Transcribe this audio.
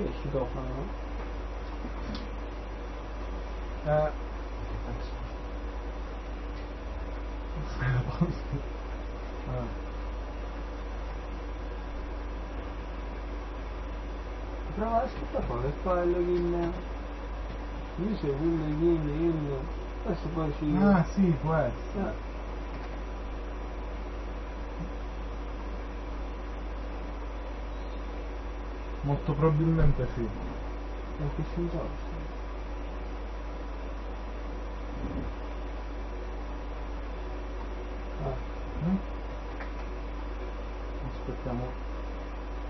Che è citofono, no? Fai la pausa. Prova aspetta qua, che fa il login. User will login in. Adesso poi ci. Ah sì, può essere. Molto probabilmente sì. Ma che senso? Aspettiamo